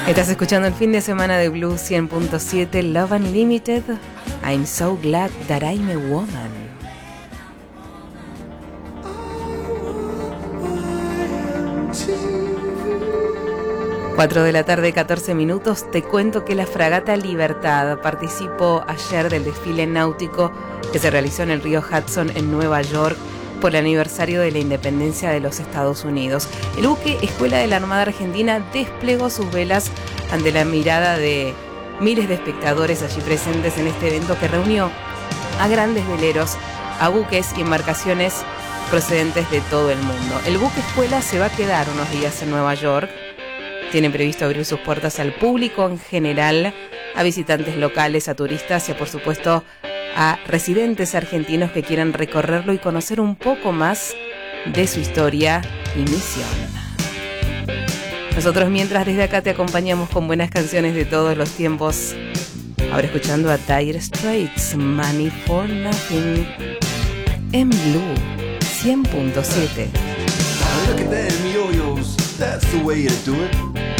Estás escuchando el fin de semana de Blue 100.7, Love Unlimited. I'm so glad that I'm a woman. 4 de la tarde, 14 minutos. Te cuento que la fragata Libertad participó ayer del desfile náutico que se realizó en el río Hudson en Nueva York por el aniversario de la independencia de los Estados Unidos. El buque Escuela de la Armada Argentina desplegó sus velas ante la mirada de miles de espectadores allí presentes en este evento que reunió a grandes veleros, a buques y embarcaciones procedentes de todo el mundo. El buque Escuela se va a quedar unos días en Nueva York. Tienen previsto abrir sus puertas al público en general, a visitantes locales, a turistas y, por supuesto, a residentes argentinos que quieran recorrerlo y conocer un poco más de su historia y misión. Nosotros, mientras, desde acá te acompañamos con buenas canciones de todos los tiempos. Ahora escuchando a Dire Straits, Money for Nothing, en Blue 100.7. Look at them yo-yos, that's the way you do it.